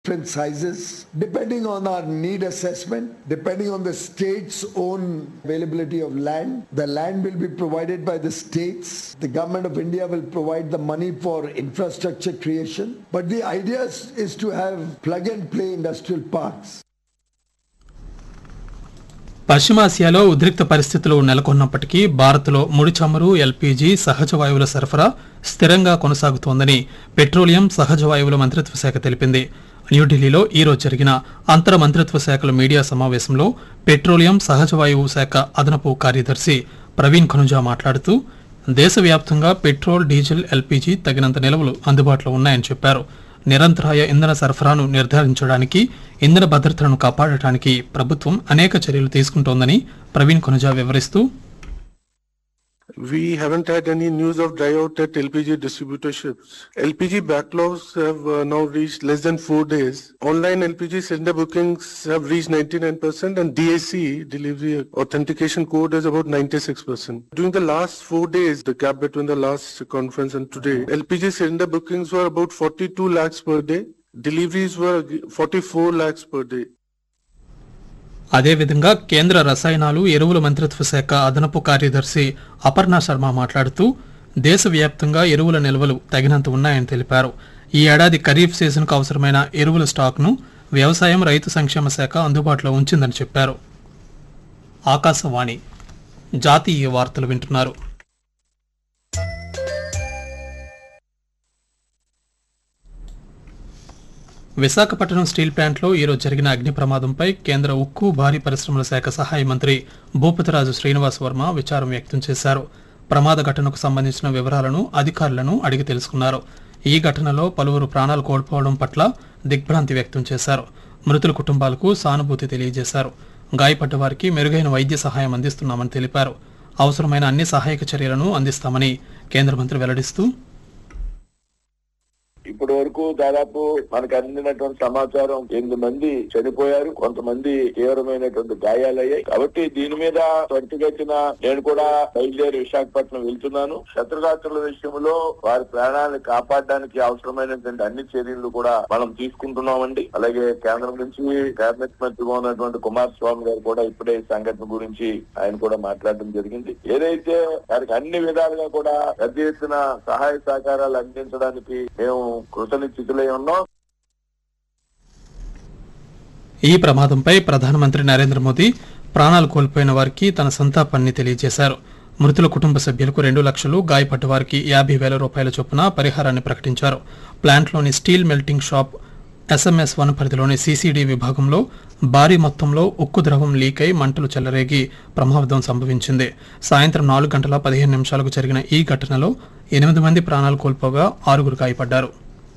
different sizes depending on our need assessment, depending on the state's own availability of land. The land will be provided by the states. The government of India will provide the money for infrastructure creation. But the idea is to have plug and play industrial parks. పశ్చిమాసియాలో ఉద్రిక్త పరిస్థితులు నెలకొన్నప్పటికీ భారత్లో ముడి చమురు, LPG, సహజ వాయువుల సరఫరా స్థిరంగా కొనసాగుతోందని పెట్రోలియం, సహజ వాయువుల మంత్రిత్వ శాఖ తెలిపింది. న్యూఢిల్లీలో ఈరోజు జరిగిన అంతర మంత్రిత్వ శాఖల మీడియా సమావేశంలో పెట్రోలియం, సహజ వాయువు శాఖ అదనపు కార్యదర్శి ప్రవీణ్ ఖనుజా మాట్లాడుతూ దేశవ్యాప్తంగా పెట్రోల్, డీజిల్, ఎల్పీజీ తగినంత నిల్వలు అందుబాటులో ఉన్నాయని చెప్పారు. నిరంతరాయ ఇంధన సరఫరాను నిర్ధారించడానికి, ఇంధన భద్రతను కాపాడటానికి ప్రభుత్వం అనేక చర్యలు తీసుకుంటోందని ప్రవీణ్ ఖనుజా వివరిస్తూ We haven't had any news of dry out at LPG distributorships. LPG backlogs have now reached less than 4 days. Online LPG cylinder bookings have reached 99% and DAC, delivery authentication code, is about 96%. During the last 4 days, the gap between the last conference and today, LPG cylinder bookings were about 42 lakhs per day. Deliveries were 44 lakhs per day. అదేవిధంగా కేంద్ర రసాయనాలు, ఎరువుల మంత్రిత్వ శాఖ అదనపు కార్యదర్శి అపర్ణ శర్మ మాట్లాడుతూ దేశవ్యాప్తంగా ఎరువుల నిల్వలు తగినంత ఉన్నాయని తెలిపారు. ఈ ఏడాది ఖరీఫ్ సీజన్కు అవసరమైన ఎరువుల స్టాక్ను వ్యవసాయం, రైతు సంక్షేమ శాఖ అందుబాటులో ఉంచిందని చెప్పారు. ఆకాశవాణి జాతీయ వార్తలు వింటున్నారు. విశాఖపట్నం స్టీల్ ప్లాంట్లో ఈరోజు జరిగిన అగ్ని ప్రమాదంపై కేంద్ర ఉక్కు, భారీ పరిశ్రమల శాఖ సహాయ మంత్రి భూపతిరాజు శ్రీనివాస్ వర్మ విచారం వ్యక్తం చేశారు. ప్రమాద ఘటనకు సంబంధించిన వివరాలను అధికారులను అడిగి తెలుసుకున్నారు. ఈ ఘటనలో పలువురు ప్రాణాలు కోల్పోవడం పట్ల దిగ్భ్రాంతి వ్యక్తం చేశారు. మృతుల కుటుంబాలకు సానుభూతి తెలియజేశారు. గాయపడ్డ వారికి మెరుగైన వైద్య సహాయం అందిస్తున్నామని తెలిపారు. అవసరమైన అన్ని సహాయక చర్యలను అందిస్తామని కేంద్ర మంత్రి వెల్లడిస్తూ ఇప్పటి వరకు దాదాపు మనకు అందినటువంటి సమాచారం 8 మంది చనిపోయారు, కొంతమంది తీవ్రమైనటువంటి గాయాలయ్యాయి. కాబట్టి దీని మీద త్వరితగతిన నేను కూడా బయలుదేరి విశాఖపట్నం వెళ్తున్నాను. శత్రురాత్రుల విషయంలో వారి ప్రాణాలను కాపాడడానికి అవసరమైనటువంటి అన్ని చర్యలు కూడా మనం తీసుకుంటున్నామండి. అలాగే కేంద్రం నుంచి కేబినెట్ మంత్రిగా ఉన్నటువంటి కుమారస్వామి గారు కూడా ఇప్పుడే ఈ సంఘటన గురించి ఆయన కూడా మాట్లాడడం జరిగింది. ఏదైతే వారికి అన్ని విధాలుగా కూడా పెద్ద ఎత్తున సహాయ సహకారాలు అందించడానికి మేము కృతనిశ్చితులై ఉన్నాం. ఈ ప్రమాదంపై ప్రధానమంత్రి నరేంద్ర మోదీ ప్రాణాలు కోల్పోయిన వారికి తన సంతాపాన్ని తెలియజేశారు. మృతుల కుటుంబ సభ్యులకు 2 లక్షలు, గాయపడ్డ వారికి 50,000 రూపాయల చొప్పున పరిహారాన్ని ప్రకటించారు. ప్లాంట్లోని స్టీల్ మెల్టింగ్ షాప్ SMS1 పరిధిలోని CCD విభాగంలో భారీ మొత్తంలో ఉక్కు ద్రవం లీక్ అయి మంటలు చెలరేగి ప్రమాదం సంభవించింది. సాయంత్రం 4:15 జరిగిన ఈ ఘటనలో 8 మంది ప్రాణాలు కోల్పోగా 6 గాయపడ్డారు.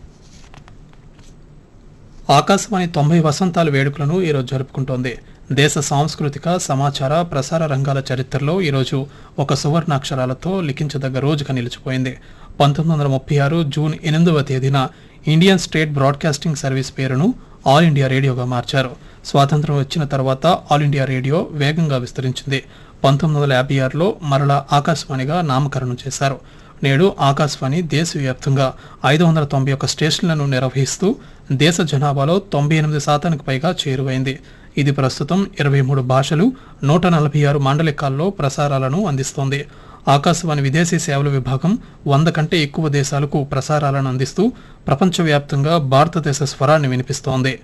ఆకాశవాణి 90 వసంతాల వేడుకలను ఈరోజు జరుపుకుంటోంది. దేశ సాంస్కృతిక, సమాచార, ప్రసార రంగాల చరిత్రలో ఈరోజు ఒక సువర్ణాక్షరాలతో లిఖించదగ్గ రోజుగా నిలిచిపోయింది. 1936 జూన్ 8వ తేదీన ఇండియన్ స్టేట్ బ్రాడ్కాస్టింగ్ సర్వీస్ పేరును ఆల్ ఇండియా రేడియోగా మార్చారు. స్వాతంత్ర్యం వచ్చిన తర్వాత ఆల్ ఇండియా రేడియో వేగంగా విస్తరించింది. 1956లో మరలా ఆకాశవాణిగా నామకరణం చేశారు. నేడు ఆకాశవాణి దేశవ్యాప్తంగా 591 స్టేషన్లను నిర్వహిస్తూ దేశ జనాభాలో 98% పైగా చేరువైంది. ఇది ప్రస్తుతం 23 భాషలు, 146 మాండలికాల్లో ప్రసారాలను అందిస్తోంది. ఆకాశవాణి విదేశీ సేవల విభాగం 100 కంటే ఎక్కువ దేశాలకు ప్రసారాలను అందిస్తూ ప్రపంచవ్యాప్తంగా భారతదేశ స్వరాన్ని వినిపిస్తోంది.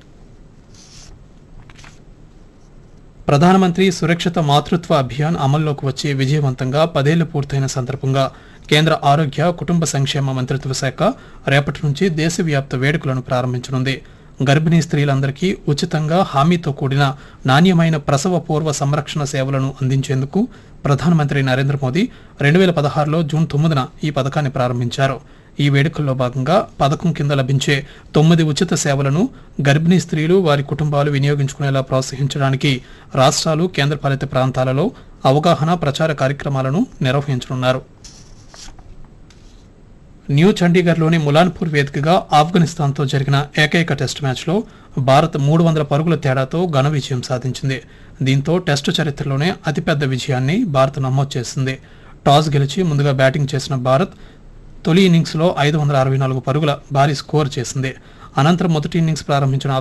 ప్రధానమంత్రి సురక్షిత మాతృత్వ అభియాన్ అమల్లోకి వచ్చి విజయవంతంగా 10 ఏళ్లు పూర్తయిన సందర్భంగా కేంద్ర ఆరోగ్య, కుటుంబ సంక్షేమ మంత్రిత్వ శాఖ రేపటి నుంచి దేశవ్యాప్త వేడుకలను ప్రారంభించనుంది. గర్భిణీ స్త్రీలందరికీ ఉచితంగా హామీతో కూడిన నాణ్యమైన ప్రసవ పూర్వ సంరక్షణ సేవలను అందించేందుకు ప్రధానమంత్రి నరేంద్ర మోదీ 2016లో జూన్ 9న ఈ పథకాన్ని ప్రారంభించారు. ఈ వేడుకల్లో భాగంగా పథకం కింద లభించే 9 ఉచిత సేవలను గర్భిణీ స్త్రీలు, వారి కుటుంబాలు వినియోగించుకునేలా ప్రోత్సహించడానికి రాష్ట్రాలు, కేంద్రపాలిత ప్రాంతాలలో అవగాహన, ప్రచార కార్యక్రమాలను నిర్వహించనున్నారు. న్యూ చండీగఢ్లోని ములాన్పూర్ వేదికగా ఆఫ్ఘనిస్తాన్తో జరిగిన ఏకైక టెస్టు మ్యాచ్లో భారత్ 300 పరుగుల తేడాతో ఘన విజయం సాధించింది. దీంతో టెస్టు చరిత్రలోనే అతిపెద్ద విజయాన్ని భారత్ నమోదు చేసింది. టాస్ గెలిచి ముందుగా బ్యాటింగ్ చేసిన భారత్ తొలి ఇన్నింగ్స్లో 564 పరుగుల భారీ స్కోర్ చేసింది. అనంతరం మొదటి ఇన్నింగ్స్ ప్రారంభించిన